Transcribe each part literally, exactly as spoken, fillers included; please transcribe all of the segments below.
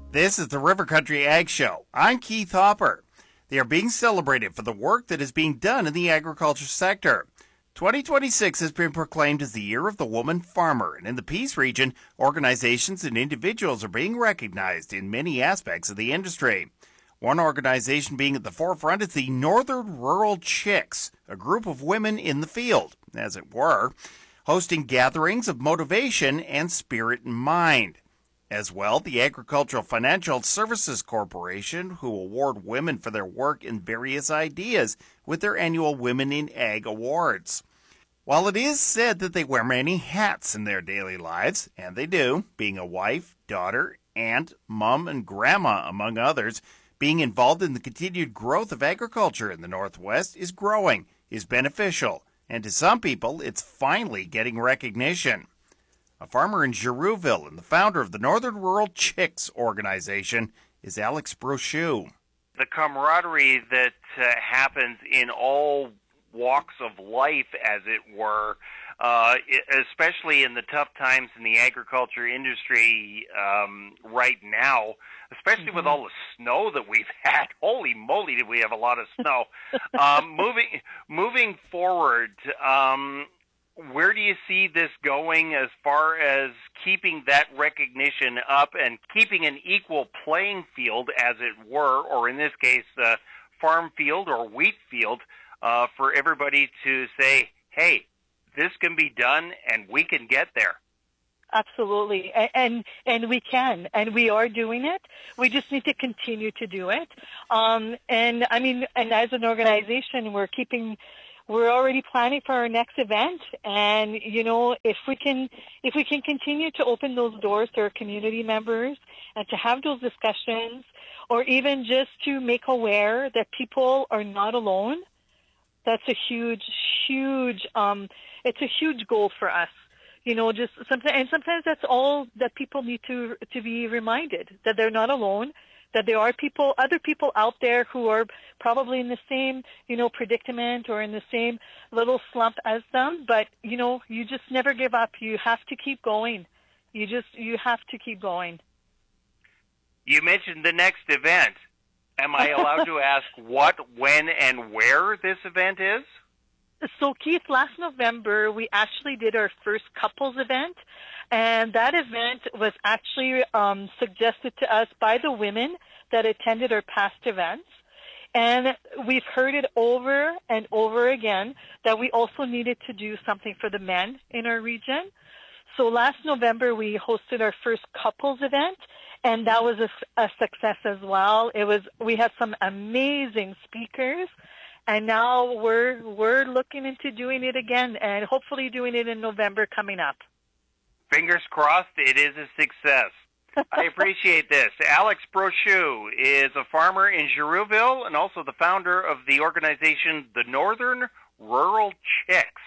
This is the River Country Ag Show. I'm Keith Hopper. They are being celebrated for the work that is being done in the agriculture sector. twenty twenty-six has been proclaimed as the Year of the Woman Farmer, and in the Peace region, organizations and individuals are being recognized in many aspects of the industry. One organization being at the forefront is the Northern Rural Chicks, a group of women in the field, as it were, hosting gatherings of motivation and spirit and mind. As well, the Agricultural Financial Services Corporation, who award women for their work in various ideas with their annual Women in Ag Awards. While it is said that they wear many hats in their daily lives, and they do, being a wife, daughter, aunt, mom, and grandma, among others, being involved in the continued growth of agriculture in the Northwest is growing, is beneficial, and to some people, it's finally getting recognition. A farmer in Girouville and the founder of the Northern Rural Chicks organization is Alex Brochu. The camaraderie that uh, happens in all walks of life, as it were, uh, especially in the tough times in the agriculture industry um, right now, especially mm-hmm. with all the snow that we've had. Holy moly, did we have a lot of snow. um, moving, moving forward, um, where do you see this going as far as keeping that recognition up and keeping an equal playing field, as it were, or in this case, uh, farm field or wheat field, uh, for everybody to say, hey, this can be done and we can get there? Absolutely. And, and and we can, and we are doing it. We just need to continue to do it. Um, and I mean, and as an organization, we're keeping We're already planning for our next event, and you know, if we can, if we can continue to open those doors to our community members and to have those discussions, or even just to make aware that people are not alone, that's a huge, huge. Um, it's a huge goal for us. You know, just sometimes, and sometimes that's all that people need to to be reminded that they're not alone. That there are people, other people out there who are probably in the same, you know, predicament or in the same little slump as them. But, you know, you just never give up. You have to keep going. You just, you have to keep going. You mentioned the next event. Am I allowed to ask what, when, and where this event is? So, Keith, last November, we actually did our first couples event. And that event was actually um, suggested to us by the women that attended our past events. And we've heard it over and over again that we also needed to do something for the men in our region. So last November, we hosted our first couples event, and that was a, a success as well. It was, we had some amazing speakers, and now we're, we're looking into doing it again, and hopefully doing it in November coming up. Fingers crossed, it is a success. I appreciate this. Alex Brochu is a farmer in Girouville and also the founder of the organization, the Northern Rural Chicks.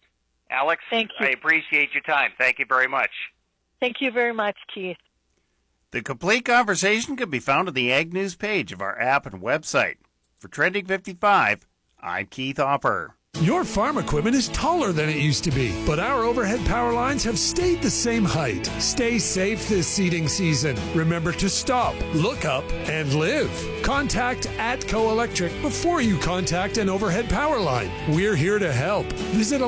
Alex, Thank you. I appreciate your time. Thank you very much. Thank you very much, Keith. The complete conversation can be found on the Ag News page of our app and website. For Trending fifty-five, I'm Keith Hopper. Your farm equipment is taller than it used to be, but our overhead power lines have stayed the same height. Stay safe this seeding season. Remember to stop, look up, and live. Contact ATCO Electric before you contact an overhead power line. We're here to help. Visit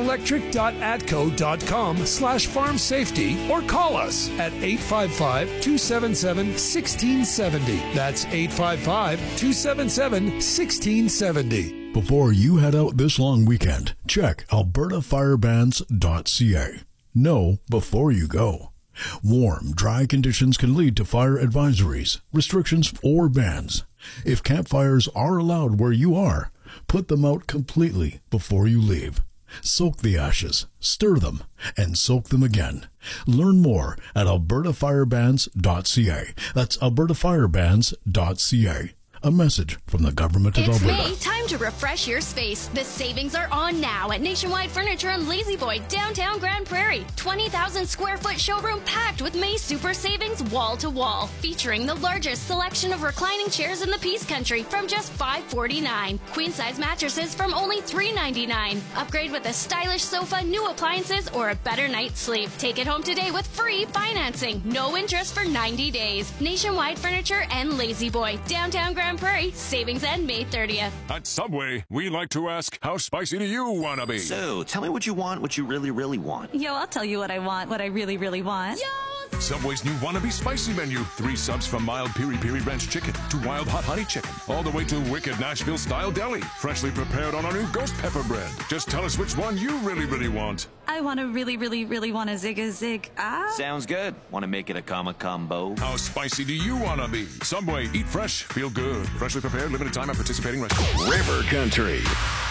electric.atco.com slash farm safety or call us at eight five five, two seven seven, one six seven zero. That's eight five five, two seven seven, one six seven zero. Before you head out this long weekend, check alberta fire bans dot c a. Know before you go. Warm, dry conditions can lead to fire advisories, restrictions, or bans. If campfires are allowed where you are, put them out completely before you leave. Soak the ashes, stir them, and soak them again. Learn more at alberta fire bans dot c a. That's alberta fire bans dot c a. A message from the government of It's Alberta. May, time to refresh your space. The savings are on now at Nationwide Furniture and Lazy Boy, downtown Grand Prairie. twenty thousand square foot showroom packed with May super savings wall to wall, featuring the largest selection of reclining chairs in the Peace Country from just five forty-nine. Queen size mattresses from only three ninety-nine. Upgrade with a stylish sofa, new appliances, or a better night's sleep. Take it home today with free financing. No interest for ninety days. Nationwide Furniture and Lazy Boy, downtown Grand Prairie. Savings end May thirtieth. At Subway, we like to ask, how spicy do you want to be? So, tell me what you want, what you really, really want. Yo, I'll tell you what I want, what I really, really want. Yo! Subway's new Wannabe Spicy menu. Three subs from mild Piri Piri Ranch chicken to wild hot honey chicken. All the way to wicked Nashville-style deli. Freshly prepared on our new ghost pepper bread. Just tell us which one you really, really want. I want to really, really, really want a zig a zig. Ah. Sounds good. Want to make it a comma combo? How spicy do you want to be? Subway, eat fresh, feel good. Freshly prepared, limited time at participating restaurants. River Country.